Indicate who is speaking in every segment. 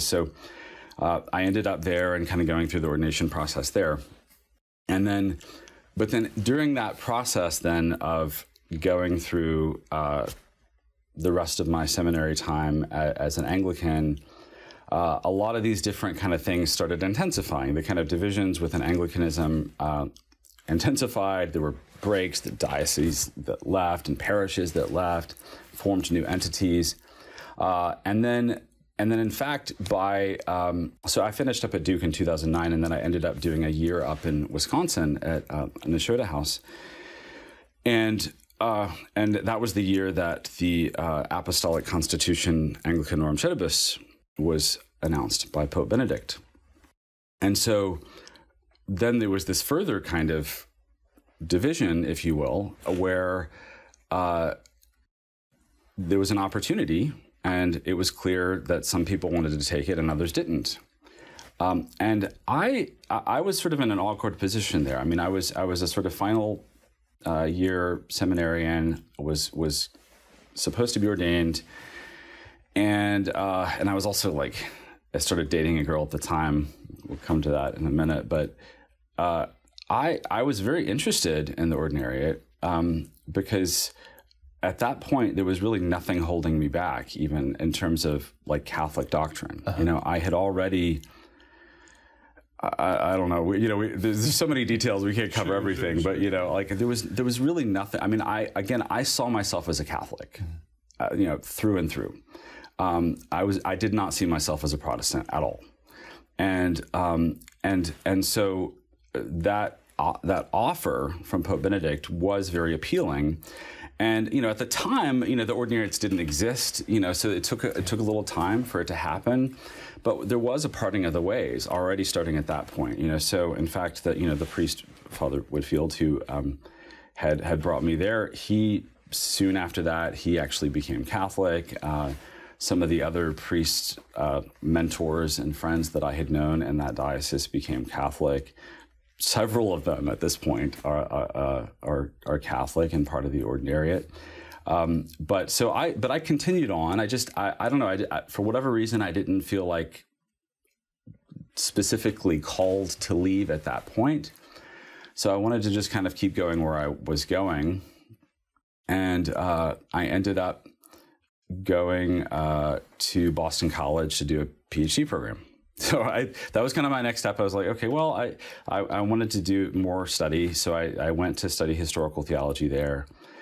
Speaker 1: So I ended up there and kind of going through the ordination process there. But then during that process then of going through the rest of my seminary time as an Anglican, a lot of these different kind of things started intensifying. The kind of divisions within Anglicanism intensified. There were breaks, the dioceses that left and parishes that left, formed new entities. And then in fact, so I finished up at Duke in 2009, and then I ended up doing a year up in Wisconsin at Nashotah House. And that was the year that the Apostolic Constitution Anglican Norum Cedibus was announced by Pope Benedict. And so then there was this further kind of division, if you will, where there was an opportunity, and it was clear that some people wanted to take it and others didn't. And I was sort of in an awkward position there. I mean, I was a sort of final year seminarian, was supposed to be ordained, and I was also like, I started dating a girl at the time. We'll come to that in a minute, but I was very interested in the ordinariate because at that point there was really nothing holding me back, even in terms of like Catholic doctrine. You know, I had already. I don't know. There's so many details we can't cover everything, but like there was really nothing. I mean, I saw myself as a Catholic, through and through. I did not see myself as a Protestant at all, and so that offer from Pope Benedict was very appealing. And at the time, the ordinariates didn't exist. So it took a little time for it to happen, but there was a parting of the ways already starting at that point. So in fact, the priest, Father Whitfield, who had brought me there, he soon after that he actually became Catholic. Some of the other priest mentors and friends that I had known in that diocese became Catholic. Several of them at this point are Catholic and part of the ordinariate. But I continued on. I don't know. For whatever reason, I didn't feel like specifically called to leave at that point. So I wanted to just kind of keep going where I was going. And I ended up going to Boston College to do a PhD program. So that was kind of my next step. I was like, okay, well, I wanted to do more study. So I went to study historical theology there.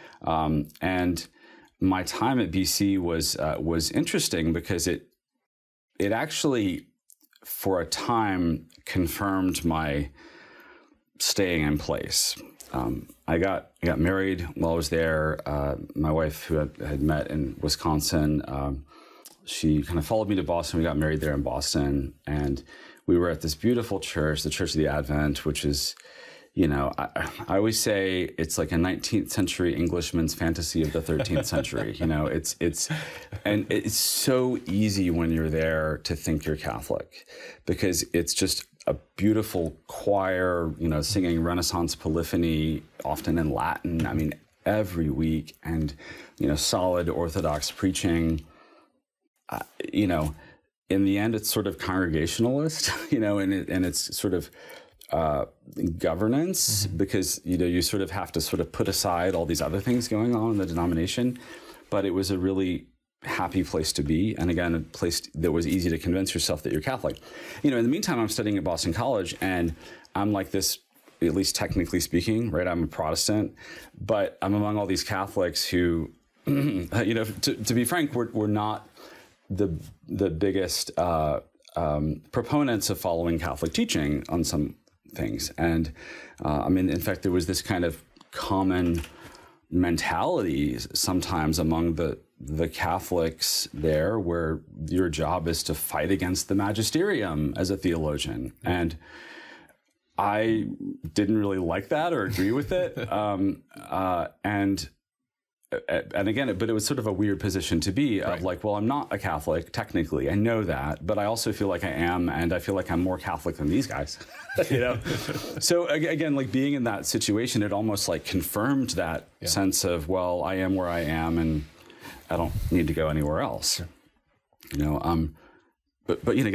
Speaker 1: And my time at BC was interesting because it actually, for a time, confirmed my staying in place. I got married while I was there. My wife, who I had met in Wisconsin, she kind of followed me to Boston. We got married there in Boston, and we were at this beautiful church, the Church of the Advent, which is, I always say it's like a 19th century Englishman's fantasy of the 13th century. It's so easy when you're there to think you're Catholic, because it's just a beautiful choir, singing Renaissance polyphony, often in Latin. I mean, every week, and solid Orthodox preaching. In the end, it's sort of congregationalist, and it's sort of governance, because, you sort of have to sort of put aside all these other things going on in the denomination. But it was a really happy place to be. And again, a place that was easy to convince yourself that you're Catholic. In the meantime, I'm studying at Boston College, and I'm like this, at least technically speaking, right? I'm a Protestant, but I'm among all these Catholics who, to be frank, we're not the biggest proponents of following Catholic teaching on some things. And in fact, there was this kind of common mentality sometimes among the Catholics there, where your job is to fight against the magisterium as a theologian. And I didn't really like that or agree with it. And again, but it was sort of a weird position to be of, right, like, well, I'm not a Catholic technically. I know that, but I also feel like I am, and I feel like I'm more Catholic than these guys. So again, like being in that situation, it almost like confirmed that sense of, well, I am where I am, and I don't need to go anywhere else. Sure. But